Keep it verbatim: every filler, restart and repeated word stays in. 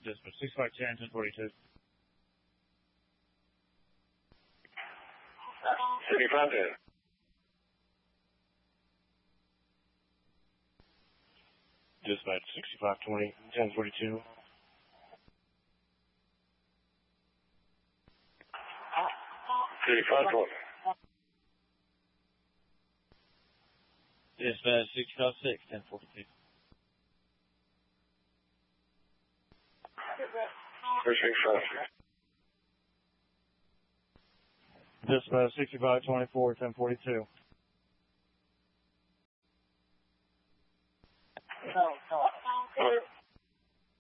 Dispatch sixty-five ten, ten forty-two. sixty-five ten. Dispatch sixty-five twenty, ten forty-two. sixty-five twenty. Dispatch sixty-five six, ten forty-two. sixty-five six. Dispatch sixty-five twenty-four, ten forty-two.